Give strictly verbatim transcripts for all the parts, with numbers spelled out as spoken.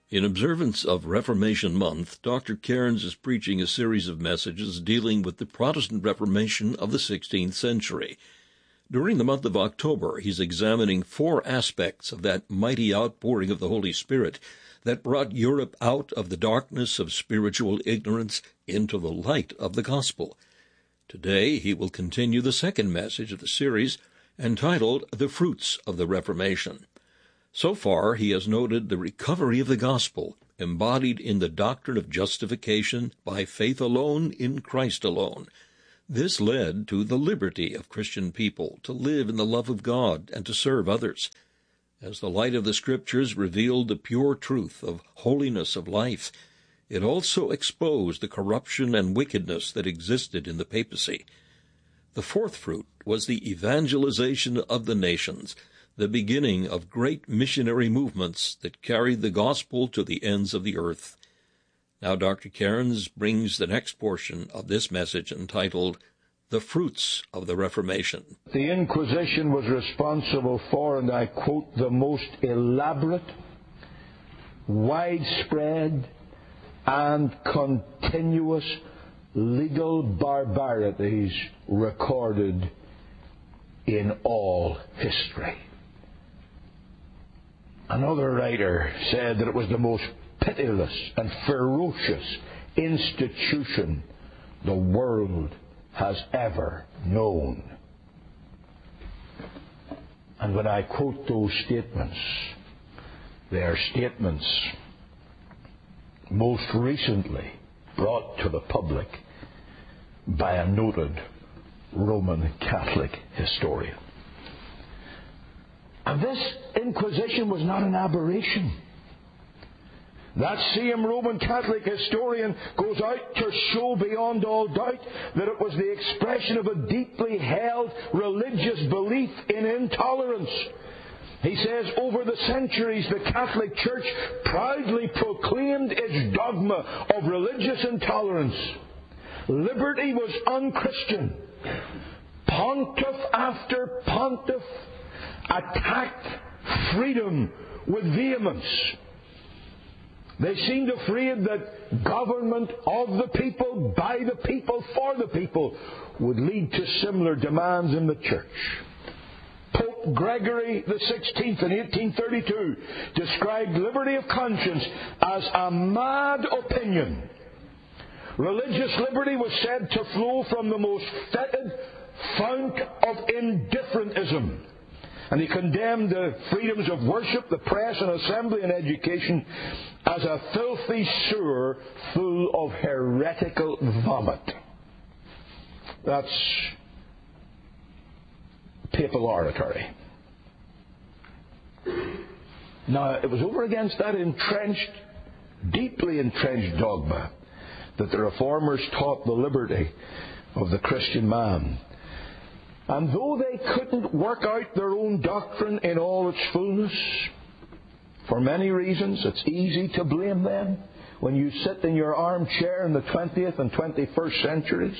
In observance of Reformation Month, Doctor Cairns is preaching a series of messages dealing with the Protestant Reformation of the sixteenth century. During the month of October, he's examining four aspects of that mighty outpouring of the Holy Spirit that brought Europe out of the darkness of spiritual ignorance into the light of the gospel. Today, he will continue the second message of the series, entitled The Fruits of the Reformation. So far, he has noted the recovery of the gospel, embodied in the doctrine of justification by faith alone in Christ alone. This led to the liberty of Christian people to live in the love of God and to serve others. As the light of the Scriptures revealed the pure truth of holiness of life, it also exposed the corruption and wickedness that existed in the papacy. The fourth fruit was the evangelization of the nations, the beginning of great missionary movements that carried the gospel to the ends of the earth. Now Doctor Cairns brings the next portion of this message entitled, The Fruits of the Reformation. The Inquisition was responsible for, and I quote, the most elaborate, widespread, and continuous legal barbarities recorded in all history. Another writer said that it was the most pitiless and ferocious institution the world has ever known. And when I quote those statements, they are statements most recently brought to the public by a noted Roman Catholic historian. And this Inquisition was not an aberration. That same Roman Catholic historian goes out to show beyond all doubt that it was the expression of a deeply held religious belief in intolerance. He says, over the centuries, the Catholic Church proudly proclaimed its dogma of religious intolerance. Liberty was unchristian. Pontiff after pontiff attacked freedom with vehemence. They seemed afraid that government of the people, by the people, for the people would lead to similar demands in the church. Pope Gregory the sixteenth in eighteen thirty-two described liberty of conscience as a mad opinion. Religious liberty was said to flow from the most fetid fount of indifferentism. And he condemned the freedoms of worship, the press and assembly and education as a filthy sewer full of heretical vomit. That's papal oratory. Now, it was over against that entrenched, deeply entrenched dogma that the Reformers taught the liberty of the Christian man. And though they couldn't work out their own doctrine in all its fullness, for many reasons, it's easy to blame them when you sit in your armchair in the twentieth and twenty-first centuries.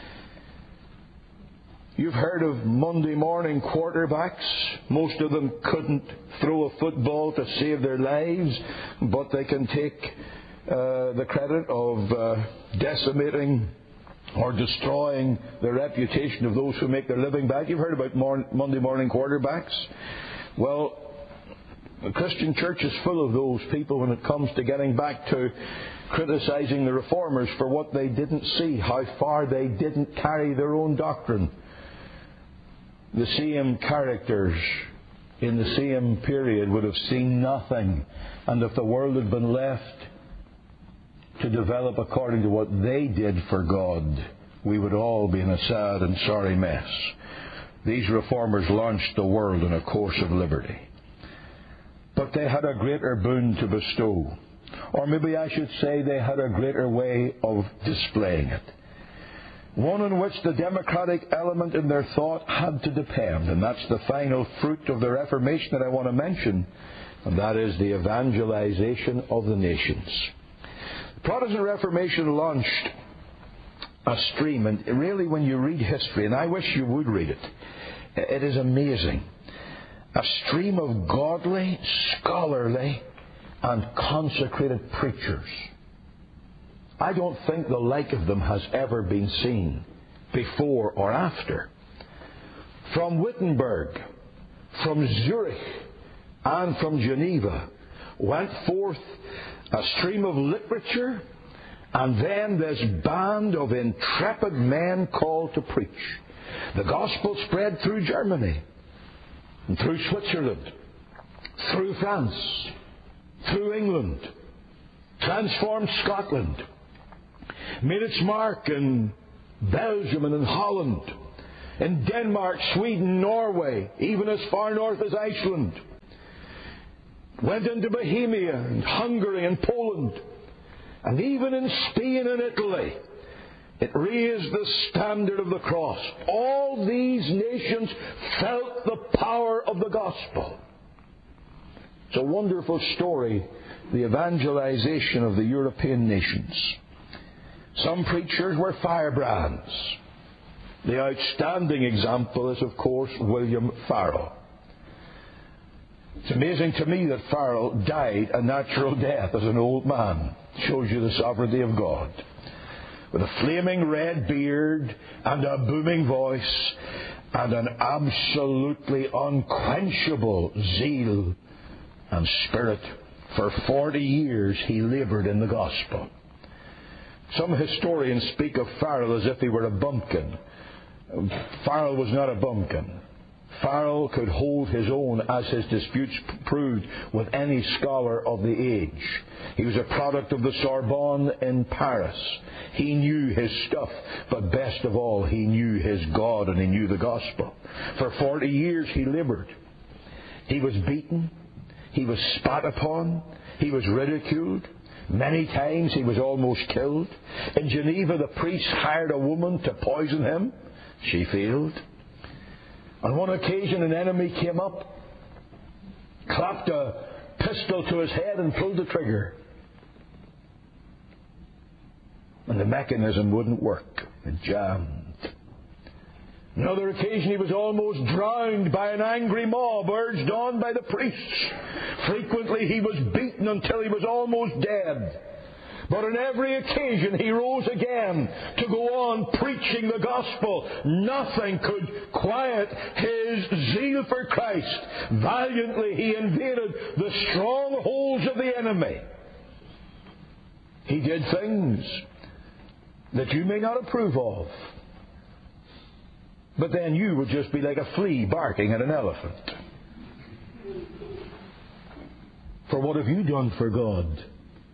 You've heard of Monday morning quarterbacks. Most of them couldn't throw a football to save their lives, but they can take uh, the credit of uh, decimating or destroying the reputation of those who make their living back. You've heard about mor- Monday morning quarterbacks. Well, the Christian church is full of those people when it comes to getting back to criticizing the Reformers for what they didn't see, how far they didn't carry their own doctrine. The same characters in the same period would have seen nothing, and if the world had been left to develop according to what they did for God, we would all be in a sad and sorry mess. These Reformers launched the world on a course of liberty. But they had a greater boon to bestow. Or maybe I should say they had a greater way of displaying it. One in which the democratic element in their thought had to depend. And that's the final fruit of the Reformation that I want to mention. And that is the evangelization of the nations. The Protestant Reformation launched a stream. And really when you read history, and I wish you would read it, it is amazing. A stream of godly, scholarly, and consecrated preachers. I don't think the like of them has ever been seen before or after. From Wittenberg, from Zurich, and from Geneva went forth a stream of literature, and then this band of intrepid men called to preach. The gospel spread through Germany, and through Switzerland, through France, through England, transformed Scotland, made its mark in Belgium and in Holland, in Denmark, Sweden, Norway, even as far north as Iceland. Went into Bohemia and Hungary and Poland, and even in Spain and Italy. It raised the standard of the cross. All these nations felt the power of the gospel. It's a wonderful story, the evangelization of the European nations. Some preachers were firebrands. The outstanding example is, of course, William Farel. It's amazing to me that Farel died a natural death as an old man. Shows you the sovereignty of God. With a flaming red beard and a booming voice and an absolutely unquenchable zeal and spirit, for forty years he laboured in the gospel. Some historians speak of Farel as if he were a bumpkin. Farel was not a bumpkin. Farel could hold his own, as his disputes proved, with any scholar of the age. He was a product of the Sorbonne in Paris. He knew his stuff, but best of all, he knew his God and he knew the gospel. For forty years he laboured. He was beaten. He was spat upon. He was ridiculed. Many times he was almost killed. In Geneva, the priest hired a woman to poison him. She failed. On one occasion, an enemy came up, clapped a pistol to his head and pulled the trigger. And the mechanism wouldn't work. It jammed. Another occasion, he was almost drowned by an angry mob urged on by the priests. Frequently, he was beaten until he was almost dead. But on every occasion he rose again to go on preaching the gospel. Nothing could quiet his zeal for Christ. Valiantly he invaded the strongholds of the enemy. He did things that you may not approve of. But then you would just be like a flea barking at an elephant. For what have you done for God?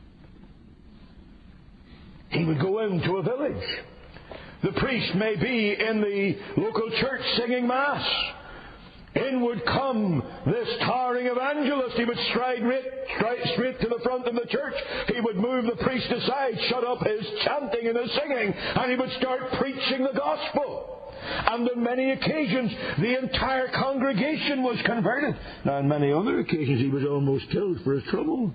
He would go into a village. The priest may be in the local church singing Mass. In would come this towering evangelist. He would stride right, straight, straight to the front of the church. He would move the priest aside, shut up his chanting and his singing, and he would start preaching the gospel. And on many occasions, the entire congregation was converted. Now, on many other occasions, he was almost killed for his trouble.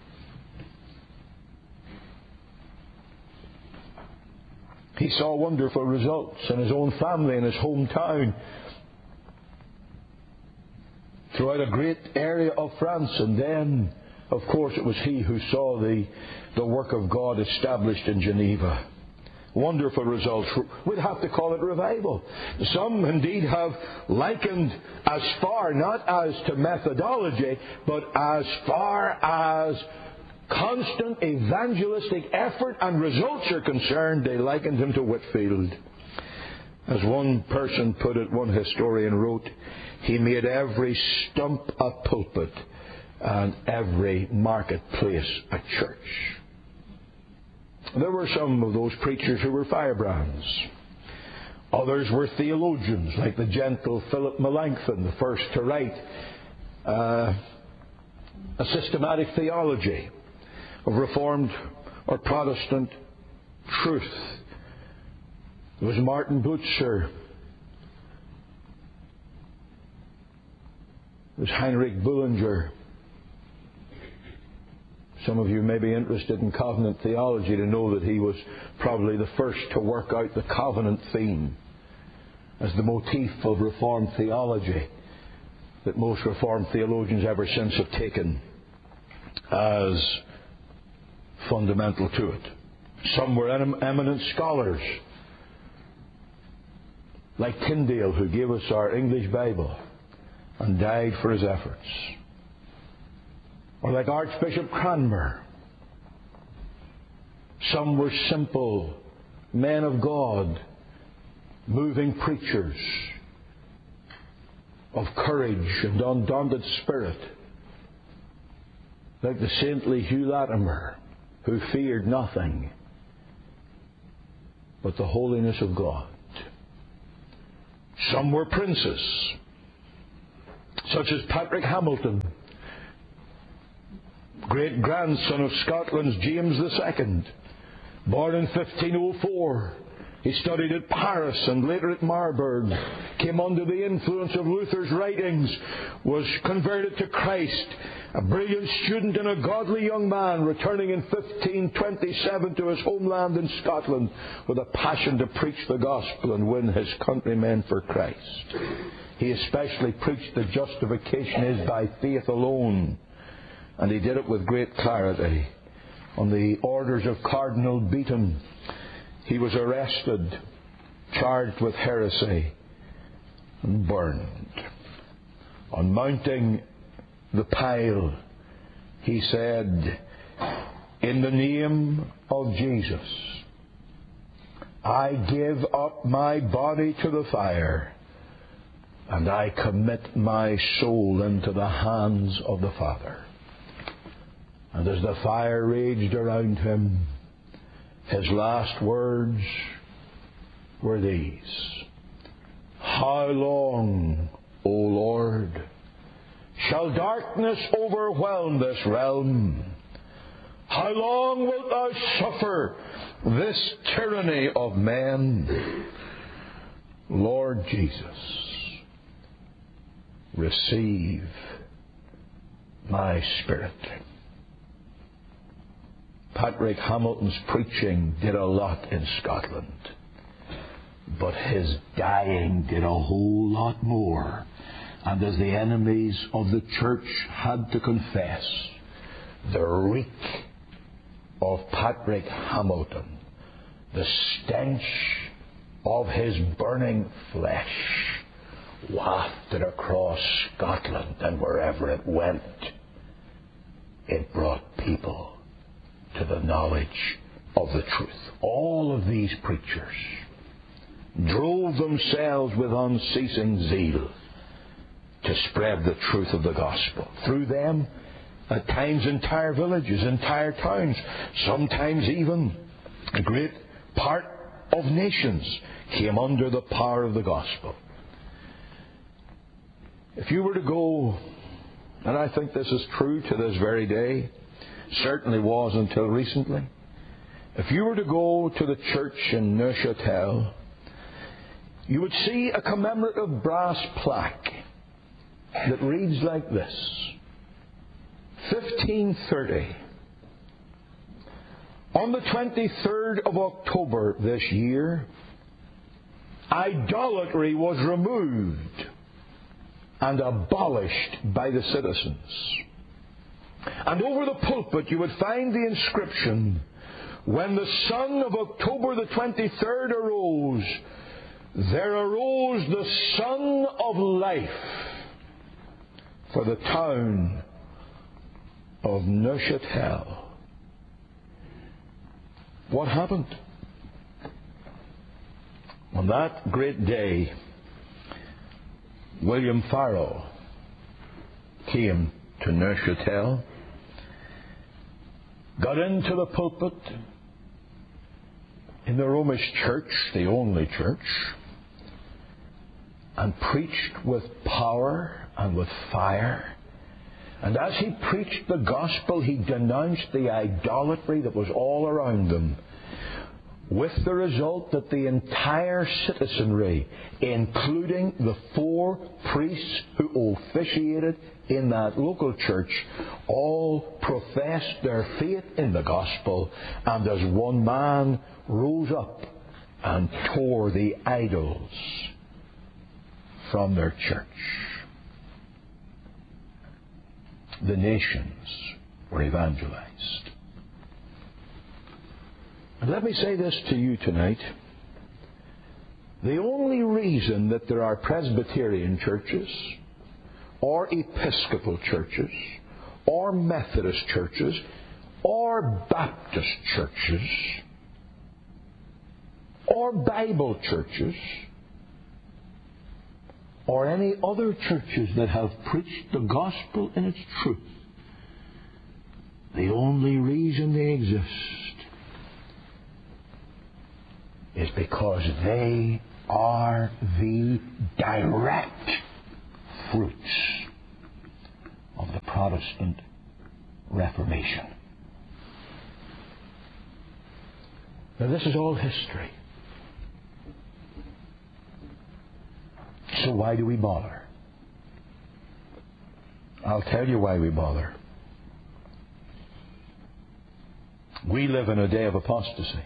He saw wonderful results in his own family, in his hometown, throughout a great area of France. And then, of course, it was he who saw the, the work of God established in Geneva. Wonderful results. We'd have to call it revival. Some indeed have likened as far, not as to methodology, but as far as constant evangelistic effort and results are concerned, they likened him to Whitefield. As one person put it, one historian wrote, he made every stump a pulpit and every marketplace a church. There were some of those preachers who were firebrands. Others were theologians, like the gentle Philip Melanchthon, the first to write uh, a systematic theology of Reformed or Protestant truth. There was Martin Butzer. There was Heinrich Bullinger. Some of you may be interested in covenant theology to know that he was probably the first to work out the covenant theme as the motif of Reformed theology that most Reformed theologians ever since have taken. as fundamental to it. Some were eminent scholars, like Tyndale, who gave us our English Bible and died for his efforts. Or like Archbishop Cranmer. Some were simple men of God, moving preachers of courage and undaunted spirit, like the saintly Hugh Latimer, who feared nothing but the holiness of God. Some were princes, such as Patrick Hamilton, great-grandson of Scotland's James the Second, born in fifteen oh four. He studied at Paris and later at Marburg, came under the influence of Luther's writings, was converted to Christ, a brilliant student and a godly young man, returning in fifteen twenty-seven to his homeland in Scotland with a passion to preach the gospel and win his countrymen for Christ. He especially preached that justification is by faith alone, and he did it with great clarity. On the orders of Cardinal Beaton, he was arrested, charged with heresy, and burned. On mounting the pile, he said, "In the name of Jesus, I give up my body to the fire, and I commit my soul into the hands of the Father." And as the fire raged around him, his last words were these: "How long, O Lord, shall darkness overwhelm this realm? How long wilt thou suffer this tyranny of men? Lord Jesus, receive my spirit." Patrick Hamilton's preaching did a lot in Scotland, but his dying did a whole lot more. And as the enemies of the church had to confess, the reek of Patrick Hamilton, the stench of his burning flesh, wafted across Scotland, and wherever it went, it brought people to the knowledge of the truth. All of these preachers drove themselves with unceasing zeal to spread the truth of the gospel. Through them, at times entire villages, entire towns, sometimes even a great part of nations came under the power of the gospel. If you were to go, and I think this is true to this very day, certainly was until recently, if you were to go to the church in Neuchâtel, you would see a commemorative brass plaque that reads like this: fifteen thirty. On the twenty-third of October this year, idolatry was removed and abolished by the citizens. And over the pulpit you would find the inscription: "When the sun of October the twenty-third arose, there arose the Son of Life for the town of Neuchâtel." What happened? On that great day, William Farel came to Neuchâtel, got into the pulpit in the Romish church, the only church, and preached with power and with fire. And as he preached the gospel, he denounced the idolatry that was all around them, with the result that the entire citizenry, including the four priests who officiated in that local church, all professed their faith in the gospel, and as one man rose up and tore the idols from their church. The nations were evangelized. And let me say this to you tonight. The only reason that there are Presbyterian churches, or Episcopal churches, or Methodist churches, or Baptist churches, or Bible churches, or any other churches that have preached the gospel in its truth, the only reason they exist is because they are the direct fruits of the Protestant Reformation. Now, this is all history. So why do we bother? I'll tell you why we bother. We live in a day of apostasy.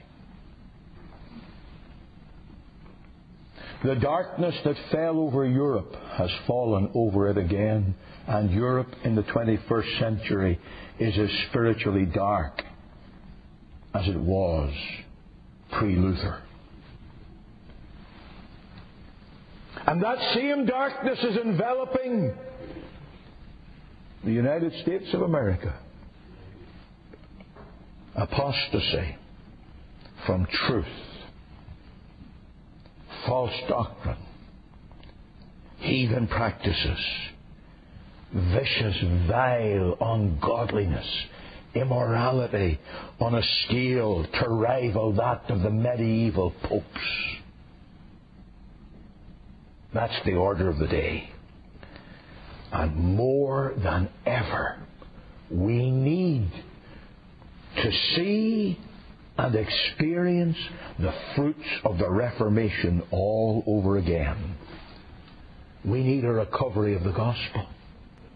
The darkness that fell over Europe has fallen over it again, and Europe in the twenty-first century is as spiritually dark as it was pre-Luther. And that same darkness is enveloping the United States of America. Apostasy from truth, false doctrine, heathen practices, vicious, vile ungodliness, immorality on a scale to rival that of the medieval popes. That's the order of the day. And more than ever, we need to see and experience the fruits of the Reformation all over again. We need a recovery of the gospel.